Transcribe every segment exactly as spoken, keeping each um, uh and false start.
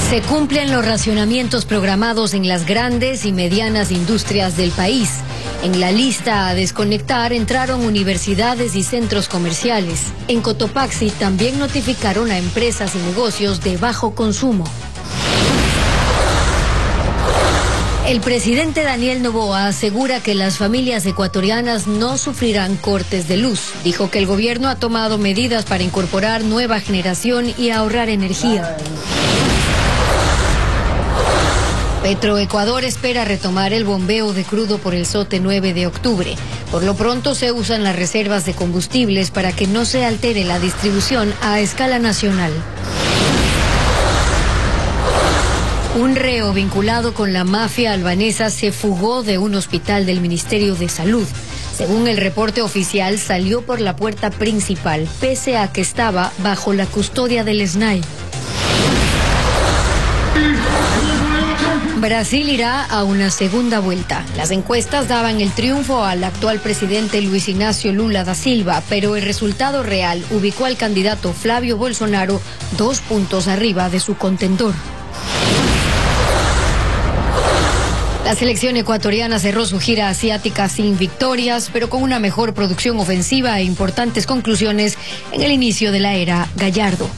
Se cumplen los racionamientos programados en las grandes y medianas industrias del país. En la lista a desconectar entraron universidades y centros comerciales. En Cotopaxi también notificaron a empresas y negocios de bajo consumo. El presidente Daniel Noboa asegura que las familias ecuatorianas no sufrirán cortes de luz. Dijo que el gobierno ha tomado medidas para incorporar nueva generación y ahorrar energía. Petroecuador espera retomar el bombeo de crudo por el Sote nueve de octubre. Por lo pronto se usan las reservas de combustibles para que no se altere la distribución a escala nacional. Un reo vinculado con la mafia albanesa se fugó de un hospital del Ministerio de Salud. Según el reporte oficial, salió por la puerta principal, pese a que estaba bajo la custodia del S N A I. Brasil irá a una segunda vuelta. Las encuestas daban el triunfo al actual presidente Luis Ignacio Lula da Silva, pero el resultado real ubicó al candidato Flavio Bolsonaro dos puntos arriba de su contendor. La selección ecuatoriana cerró su gira asiática sin victorias, pero con una mejor producción ofensiva e importantes conclusiones en el inicio de la era Gallardo.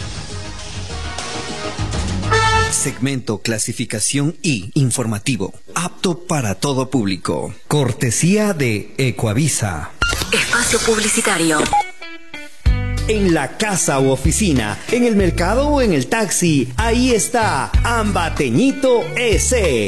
Segmento Clasificación I Informativo, apto para todo público. Cortesía de Ecuavisa. Espacio publicitario. En la casa u oficina, en el mercado o en el taxi, ahí está Ambateñito S.